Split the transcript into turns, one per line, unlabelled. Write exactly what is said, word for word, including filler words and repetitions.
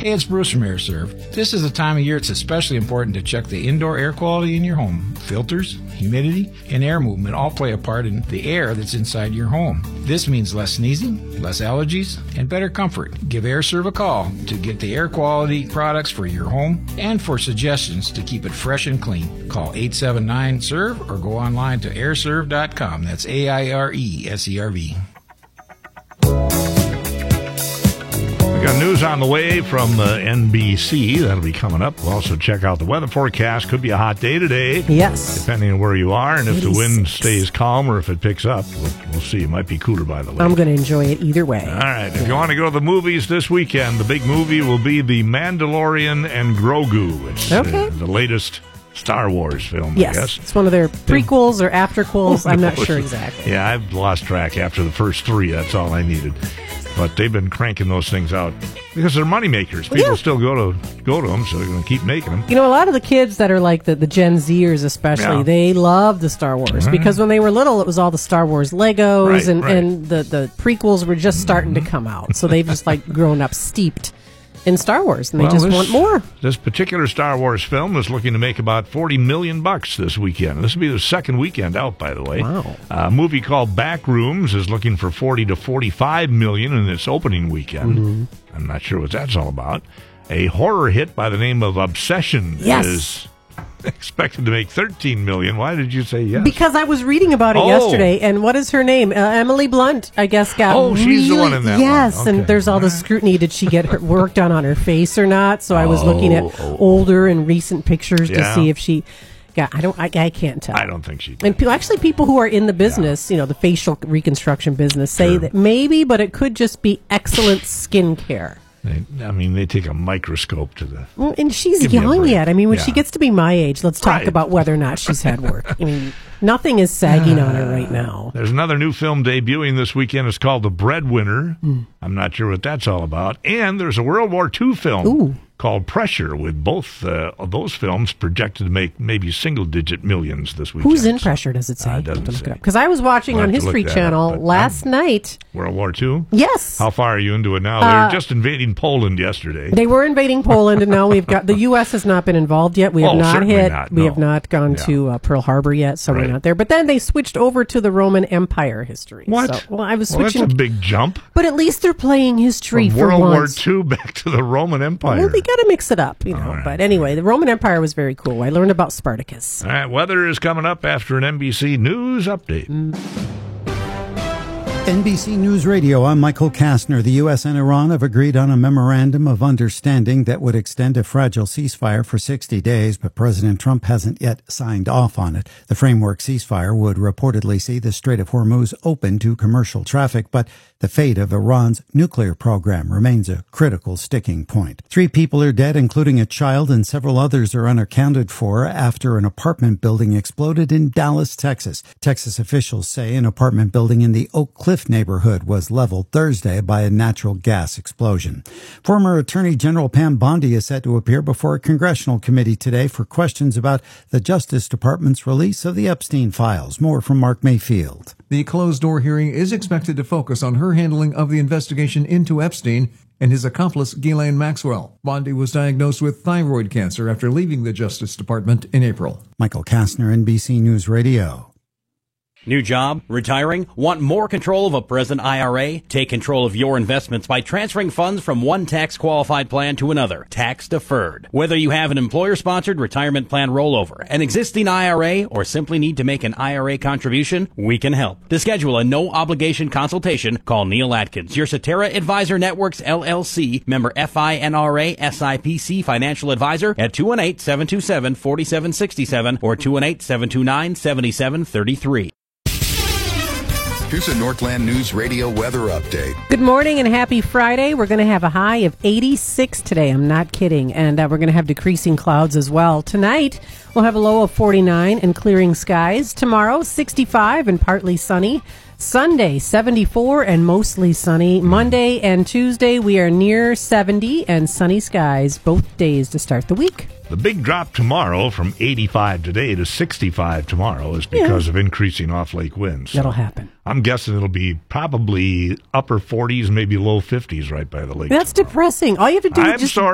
Hey, it's Bruce from AirServe. This is the time of year it's especially important to check the indoor air quality in your home. Filters, humidity, and air movement all play a part in the air that's inside your home. This means less sneezing, less allergies, and better comfort. Give AirServe a call to get the air quality products for your home and for suggestions to keep it fresh and clean. Call eight seven nine S E R V or go online to air serve dot com. That's A I R E S E R V.
Got news on the way from uh, N B C. That'll be coming up. We'll also check out the weather forecast. Could be a hot day today.
Yes.
Depending on where you are and if
eighty-six.
the wind stays calm or if it picks up. We'll, we'll see. It might be cooler by the way.
I'm going to enjoy it either way.
All right. If you want to go to the movies this weekend, the big movie will be The Mandalorian and Grogu. It's
okay.
uh, the latest Star Wars film,
yes.
I guess.
It's one of their prequels or afterquels. I'm not sure exactly.
Yeah, I've lost track after the first three. That's all I needed. But they've been cranking those things out because they're money makers. People
yeah.
still go to go to them, so they're going to keep making them.
You know, a lot of the kids that are like the, the Gen Zers especially,
Yeah.
they love the Star Wars.
Mm-hmm.
Because when they were little, it was all the Star Wars Legos,
Right,
and,
right.
and the, the prequels were just starting mm-hmm. to come out. So they've just like grown up steeped in Star Wars, and they
Well,
just
this,
want more.
This particular Star Wars film is looking to make about forty million bucks this weekend. This will be the second weekend out, by the way.
Wow.
A movie called Backrooms is looking for forty to forty-five million in its opening weekend.
Mm-hmm.
I'm not sure what that's all about. A horror hit by the name of Obsession
Yes.
is expected to make thirteen million. Why did you say yes?
Because I was reading about it
Oh.
yesterday, and what is her name? Uh, Emily Blunt, I guess, got
Oh, she's the
really-
one in that one.
Yes,
Okay.
and there's all the scrutiny. Did she get her work done on her face or not? So I was looking at
Oh, oh.
older and recent pictures to
Yeah.
see if she got. I don't. I, I can't tell.
I don't think she did.
And people, actually, people who are in the business, you know, the facial reconstruction business, say
Sure.
that maybe, but it could just be excellent skincare.
They, I mean, they take a microscope to the...
Well, and she's
Give me a
young
break.
yet. I mean, when
Yeah.
she gets to be my age, let's talk
Right.
about whether or not she's had work. I mean, nothing is sagging on her right now.
There's another new film debuting this weekend. It's called The Breadwinner.
Mm.
I'm not sure what that's all about. And there's a World War Two film
Ooh.
called Pressure, with both uh, of those films projected to make maybe single-digit millions this weekend.
Who's in Pressure, does it say?
Uh, it doesn't say.
Because I was watching
We'll
on
have to look
History
that
Channel
up, but
last
I'm-
night.
World War Two?
Yes.
How far are you into it now?
Uh,
They're just invading Poland yesterday.
They were invading Poland, and now we've got the U S has not been involved yet. We have
Oh,
not
certainly
hit.
not,
we
no.
have not gone
Yeah.
to uh, Pearl Harbor yet, so
Right.
we're not there. But then they switched over to the Roman Empire history.
What?
So, well, I was
Well, that's
switching,
a big jump.
but at least they're playing history
From
for
World War
once.
Two back to the Roman Empire.
Well, they got to mix it up, you know.
All right.
But anyway, the Roman Empire was very cool. I learned about Spartacus.
All right, weather is coming up after an N B C News update.
N B C News Radio, I'm Michael Kastner. The U S and Iran have agreed on a memorandum of understanding that would extend a fragile ceasefire for sixty days, but President Trump hasn't yet signed off on it. The framework ceasefire would reportedly see the Strait of Hormuz open to commercial traffic, but the fate of Iran's nuclear program remains a critical sticking point. Three people are dead, including a child, and several others are unaccounted for after an apartment building exploded in Dallas, Texas. Texas officials say an apartment building in the Oak Cliff neighborhood was leveled Thursday by a natural gas explosion. Former Attorney General Pam Bondi is set to appear before a congressional committee today for questions about the Justice Department's release of the Epstein files. More from Mark Mayfield.
The closed-door hearing is expected to focus on her handling of the investigation into Epstein and his accomplice Ghislaine Maxwell. Bondi was diagnosed with thyroid cancer after leaving the Justice Department in April.
Michael Kastner, N B C News Radio.
New job? Retiring? Want more control of a present I R A? Take control of your investments by transferring funds from one tax-qualified plan to another, tax-deferred. Whether you have an employer-sponsored retirement plan rollover, an existing I R A, or simply need to make an I R A contribution, we can help. To schedule a no-obligation consultation, call Neil Atkins, your Cetera Advisor Networks, L L C, member FINRA S I P C financial advisor at two one eight, seven two seven, four seven six seven or two one eight, seven two nine, seven seven three three.
Here's a Northland News Radio weather update.
Good morning and happy Friday. We're going to have a high of eighty-six today. I'm not kidding. And uh, we're going to have decreasing clouds as well. Tonight, we'll have a low of forty-nine and clearing skies. Tomorrow, sixty-five and partly sunny. Sunday, seventy-four and mostly sunny. Monday and Tuesday, we are near seventy and sunny skies both days to start the week.
The big drop tomorrow from eighty-five today to sixty-five tomorrow is because
Yeah.
of increasing off-lake winds. So
That'll happen.
I'm guessing it'll be probably upper forties, maybe low fifties right by the lake.
That's
tomorrow.
depressing. All you have to do
I'm
is just
sorry.